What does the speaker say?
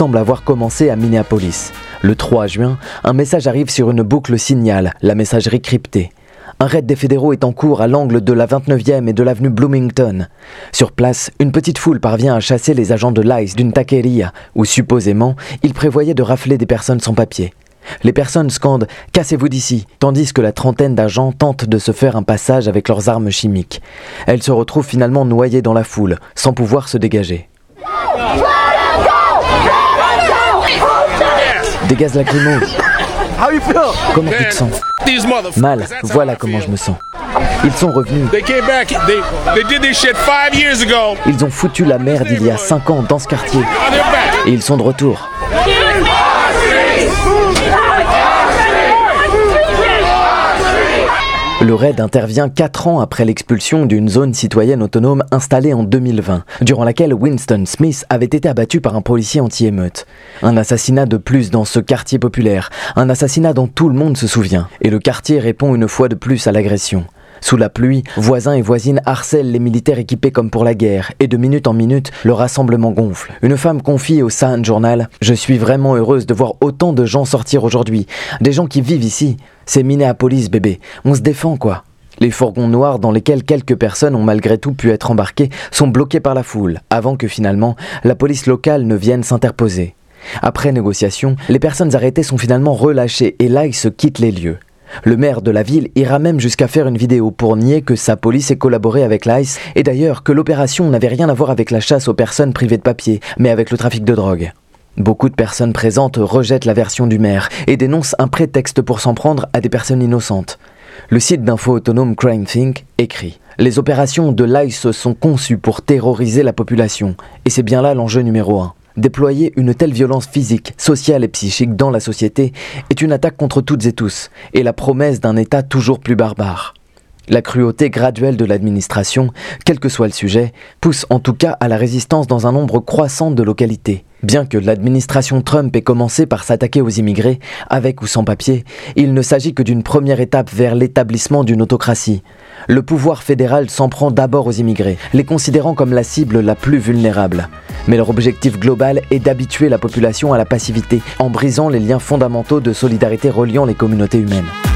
semble avoir commencé à Minneapolis. Le 3 juin, un message arrive sur une boucle signal, la messagerie cryptée. Un raid des fédéraux est en cours à l'angle de la 29e et de l'avenue Bloomington. Sur place, une petite foule parvient à chasser les agents de l'ICE d'une taqueria où, supposément, ils prévoyaient de rafler des personnes sans papier. Les personnes scandent « Cassez-vous d'ici !» tandis que la trentaine d'agents tentent de se faire un passage avec leurs armes chimiques. Elles se retrouvent finalement noyées dans la foule, sans pouvoir se dégager. Des gaz lacrymaux. Comment tu te sens ? Mal, voilà comment je me sens. Ils sont revenus. Ils ont foutu la merde il y a 5 ans dans ce quartier. Et ils sont de retour. Le raid intervient 4 ans après l'expulsion d'une zone citoyenne autonome installée en 2020, durant laquelle Winston Smith avait été abattu par un policier anti-émeute. Un assassinat de plus dans ce quartier populaire, un assassinat dont tout le monde se souvient. Et le quartier répond une fois de plus à l'agression. Sous la pluie, voisins et voisines harcèlent les militaires équipés comme pour la guerre, et de minute en minute, le rassemblement gonfle. Une femme confie au Sun Journal « Je suis vraiment heureuse de voir autant de gens sortir aujourd'hui. Des gens qui vivent ici. C'est Minneapolis, bébé. On se défend, quoi. » Les fourgons noirs dans lesquels quelques personnes ont malgré tout pu être embarquées sont bloqués par la foule, avant que finalement, la police locale ne vienne s'interposer. Après négociation, les personnes arrêtées sont finalement relâchées et l'ICE quitte les lieux. Le maire de la ville ira même jusqu'à faire une vidéo pour nier que sa police ait collaboré avec l'ICE et d'ailleurs que l'opération n'avait rien à voir avec la chasse aux personnes privées de papier, mais avec le trafic de drogue. Beaucoup de personnes présentes rejettent la version du maire et dénoncent un prétexte pour s'en prendre à des personnes innocentes. Le site d'info autonome CrimeThink écrit « Les opérations de l'ICE sont conçues pour terroriser la population, et c'est bien là l'enjeu numéro 1. Déployer une telle violence physique, sociale et psychique dans la société est une attaque contre toutes et tous, et la promesse d'un État toujours plus barbare. La cruauté graduelle de l'administration, quel que soit le sujet, pousse en tout cas à la résistance dans un nombre croissant de localités. Bien que l'administration Trump ait commencé par s'attaquer aux immigrés, avec ou sans papier, il ne s'agit que d'une première étape vers l'établissement d'une autocratie. Le pouvoir fédéral s'en prend d'abord aux immigrés, les considérant comme la cible la plus vulnérable. Mais leur objectif global est d'habituer la population à la passivité, en brisant les liens fondamentaux de solidarité reliant les communautés humaines.